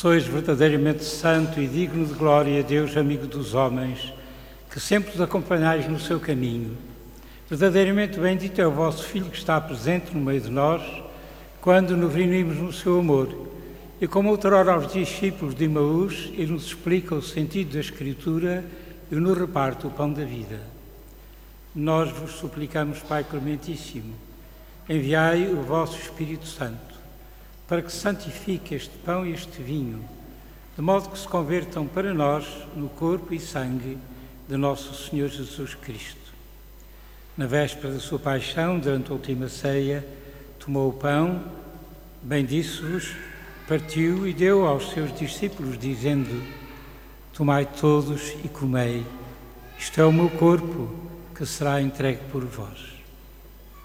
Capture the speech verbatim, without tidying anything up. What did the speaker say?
sois verdadeiramente santo e digno de glória, Deus amigo dos homens, que sempre os acompanhais no seu caminho. Verdadeiramente bendito é o vosso Filho que está presente no meio de nós, quando nos reunimos no seu amor. E como outrora aos discípulos de Emaús, ele nos explica o sentido da Escritura e nos reparte o pão da vida. Nós vos suplicamos, Pai Clementíssimo, enviai o vosso Espírito Santo, para que santifique este pão e este vinho, de modo que se convertam para nós no corpo e sangue de nosso Senhor Jesus Cristo. Na véspera da sua paixão, durante a última ceia, tomou o pão, bendisse-vos, partiu e deu aos seus discípulos, dizendo: tomai todos e comei, isto é o meu corpo, que será entregue por vós.